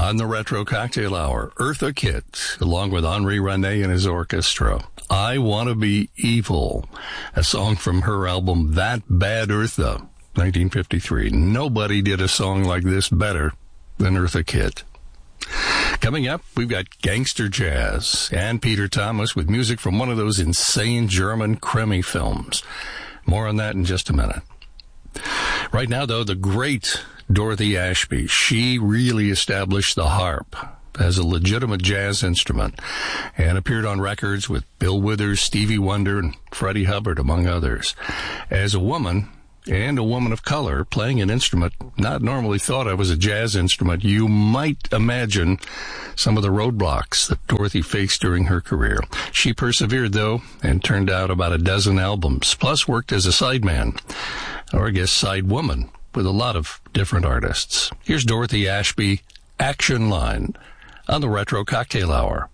On the Retro Cocktail Hour, Eartha Kitt, along with Henri René and his orchestra. I Want to Be Evil, a song from her album That Bad Eartha, 1953. Nobody did a song like this better than Eartha Kitt. Coming up, we've got gangster jazz and Peter Thomas with music from one of those insane German Krimi films. More on that in just a minute. Right now, though, the great Dorothy Ashby, she really established the harp as a legitimate jazz instrument and appeared on records with Bill Withers, Stevie Wonder, and Freddie Hubbard, among others. As a woman, and a woman of color, playing an instrument not normally thought of as a jazz instrument, you might imagine some of the roadblocks that Dorothy faced during her career. She persevered, though, and turned out about a dozen albums, plus worked as a sideman, or I guess side woman, with a lot of different artists. Here's Dorothy Ashby, Action Line, on the Retro Cocktail Hour.